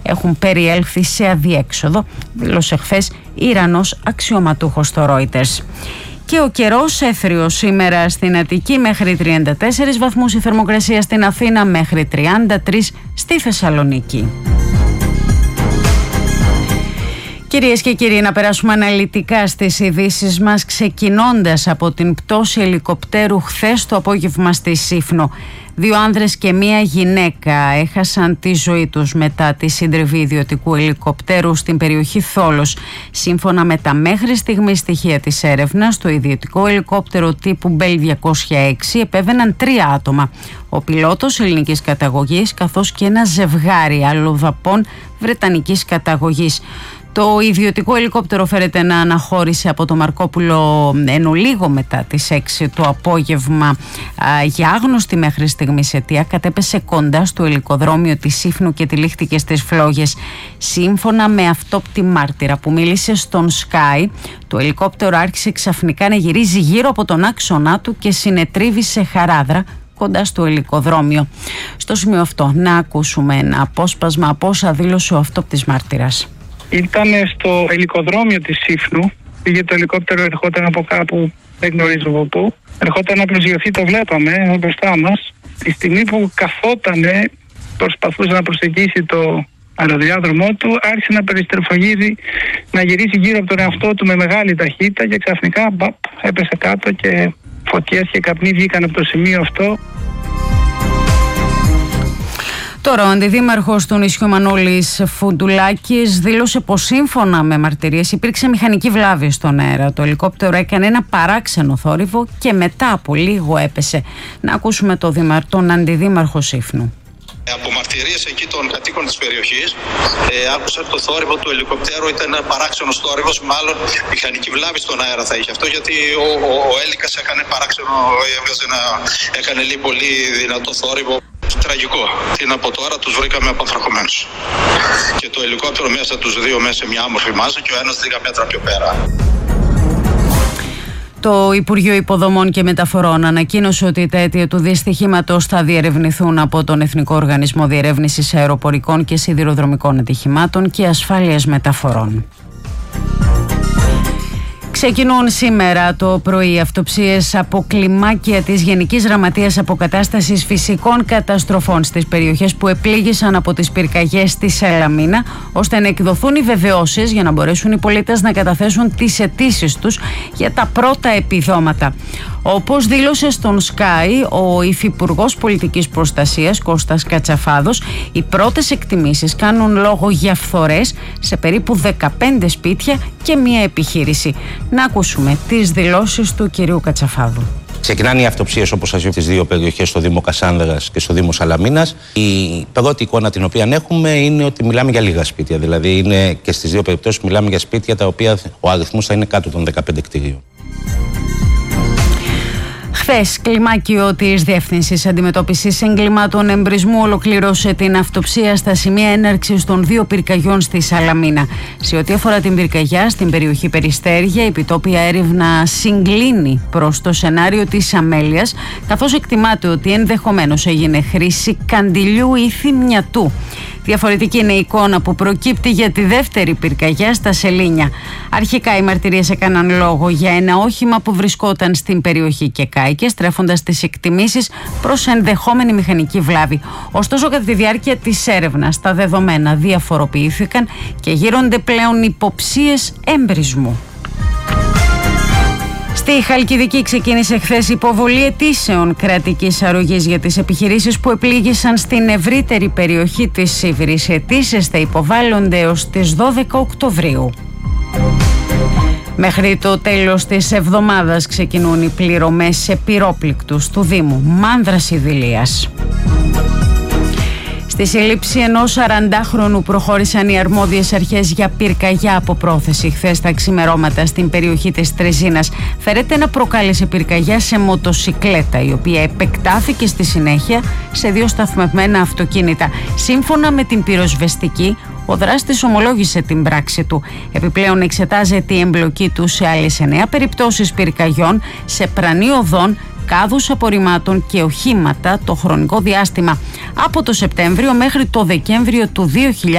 έχουν περιέλθει σε αδιέξοδο, δήλωσε χθες Ιρανός αξιωματούχος στο Reuters. Και ο καιρός έθριος σήμερα στην Αττική μέχρι 34 βαθμούς, η θερμοκρασία στην Αθήνα μέχρι 33 στη Θεσσαλονίκη. Κυρίες και κύριοι, να περάσουμε αναλυτικά στις ειδήσεις μας, ξεκινώντας από την πτώση ελικοπτέρου χθες το απόγευμα στη Σύφνο. 2 άνδρες και 1 γυναίκα έχασαν τη ζωή τους μετά τη σύντριβη ιδιωτικού ελικοπτέρου στην περιοχή Θόλος. Σύμφωνα με τα μέχρι στιγμή στοιχεία της έρευνας, το ιδιωτικό ελικόπτερο τύπου Bell 206 επέβαιναν 3 άτομα. Ο πιλότος ελληνικής καταγωγής καθώς και ένα ζευγάρι αλλοδαπών βρετανικής καταγωγής. Το ιδιωτικό ελικόπτερο φέρεται να αναχώρησε από το Μαρκόπουλο ενώ λίγο μετά τις 6 το απόγευμα για άγνωστη μέχρι στιγμής αιτία κατέπεσε κοντά στο ελικοδρόμιο της Σύφνου και τυλίχτηκε στις φλόγες. Σύμφωνα με αυτόπτη μάρτυρα που μίλησε στον Sky, το ελικόπτερο άρχισε ξαφνικά να γυρίζει γύρω από τον άξονά του και συνετρίβησε χαράδρα κοντά στο ελικοδρόμιο. Στο σημείο αυτό να ακούσουμε ένα απόσπασμα από όσα δήλωσε ο αυτόπτης μάρτυρας. Ήταν στο ελικοδρόμιο της Σύφνου, πήγε το ελικόπτερο, ερχόταν από κάπου, δεν γνωρίζω από πού, ερχόταν να προσγειωθεί, το βλέπαμε μπροστά μας. Τη στιγμή που καθότανε, προσπαθούσε να προσεγγίσει το αεροδιάδρομό του, άρχισε να περιστρεφογίζει, να γυρίσει γύρω από τον εαυτό του με μεγάλη ταχύτητα και ξαφνικά έπεσε κάτω και φωτιές και καπνοί βγήκαν από το σημείο αυτό. Τώρα, ο αντιδήμαρχος του νησιού Μανώλης Φουντουλάκης δήλωσε πως σύμφωνα με μαρτυρίες υπήρξε μηχανική βλάβη στον αέρα. Το ελικόπτερο έκανε ένα παράξενο θόρυβο και μετά από λίγο έπεσε. Να ακούσουμε τον αντιδήμαρχο Σύφνου. Από μαρτυρίες εκεί των κατοίκων της περιοχής, άκουσα το θόρυβο του ελικοπτέρου, ήταν ένα παράξενος θόρυβος, μάλλον μηχανική βλάβη στον αέρα θα είχε αυτό, γιατί ο έλικας έκανε παράξενο, έκανε λίγο πολύ δυνατό θόρυβο. Τραγικό. Τι να πω τώρα, τους βρήκαμε απανθρακωμένους. Και το ελικόπτερο μέσα τους 2 μέσα σε μια άμορφη μάζα και ο ένας 10 μέτρα πιο πέρα. Το Υπουργείο Υποδομών και Μεταφορών ανακοίνωσε ότι τα αίτια του δυστυχήματος θα διερευνηθούν από τον Εθνικό Οργανισμό Διερεύνησης Αεροπορικών και Σιδηροδρομικών Ατυχημάτων και Ασφάλειας Μεταφορών. Ξεκινούν σήμερα το πρωί αυτοψίες από κλιμάκια της Γενικής Γραμματείας Αποκατάστασης Φυσικών Καταστροφών στις περιοχές που επλήγησαν από τις πυρκαγιές στη Σαλαμίνα, ώστε να εκδοθούν οι βεβαιώσεις για να μπορέσουν οι πολίτες να καταθέσουν τις αιτήσεις τους για τα πρώτα επιδόματα. Όπως δήλωσε στον Sky ο Υφυπουργός Πολιτικής Προστασίας Κώστας Κατσαφάδος, οι πρώτες εκτιμήσεις κάνουν λόγο για φθορές σε περίπου 15 σπίτια και μία επιχείρηση. Να ακούσουμε τις δηλώσεις του κυρίου Κατσαφάδου. Ξεκινάνε οι αυτοψίες, όπως σας είπα, στις 2 περιοχές, στο Δήμο Κασάνδρας και στο Δήμο Σαλαμίνας. Η πρώτη εικόνα την οποία έχουμε είναι ότι μιλάμε για λίγα σπίτια. Δηλαδή, είναι και στις 2 περιπτώσεις μιλάμε για σπίτια τα οποία ο αριθμός θα είναι κάτω των 15 κτίριων. Χθες, κλιμάκιο της Διεύθυνσης Αντιμετώπισης Εγκλημάτων Εμπρισμού ολοκλήρωσε την αυτοψία στα σημεία έναρξης των 2 πυρκαγιών στη Σαλαμίνα. Σε ό,τι αφορά την πυρκαγιά στην περιοχή Περιστέρια, η επιτόπια έρευνα συγκλίνει προς το σενάριο της αμέλειας, καθώς εκτιμάται ότι ενδεχομένως έγινε χρήση καντιλιού ή θυμιατού. Διαφορετική είναι η εικόνα που προκύπτει για τη δεύτερη πυρκαγιά στα Σελήνια. Αρχικά οι μαρτυρίες έκαναν λόγο για ένα όχημα που βρισκόταν στην περιοχή και κάηκε, στρέφοντας τις εκτιμήσεις προς ενδεχόμενη μηχανική βλάβη. Ωστόσο, κατά τη διάρκεια της έρευνας, τα δεδομένα διαφοροποιήθηκαν και γύρονται πλέον υποψίες εμπρισμού. Στη Χαλκιδική ξεκίνησε χθες υποβολή αιτήσεων κρατικής αρρωγής για τις επιχειρήσεις που επλήγησαν στην ευρύτερη περιοχή της Σίβηρης. Οι αιτήσεις θα υποβάλλονται έως τις 12 Οκτωβρίου. Μέχρι το τέλος της εβδομάδας ξεκινούν οι πληρωμές σε πυρόπληκτους του Δήμου Μάνδρας Ιδηλίας. Στη σύλληψη ενός 40χρονου προχώρησαν οι αρμόδιες αρχές για πυρκαγιά από πρόθεση χθες τα ξημερώματα στην περιοχή της Τρεζίνας. Φέρεται να προκάλεσε πυρκαγιά σε μοτοσικλέτα, η οποία επεκτάθηκε στη συνέχεια σε 2 σταθμευμένα αυτοκίνητα. Σύμφωνα με την πυροσβεστική, ο δράστης ομολόγησε την πράξη του. Επιπλέον εξετάζεται η εμπλοκή του σε άλλες 9 περιπτώσεις πυρκαγιών σε πρανή οδών, κάδους απορριμμάτων και οχήματα το χρονικό διάστημα από το Σεπτέμβριο μέχρι το Δεκέμβριο του 2000.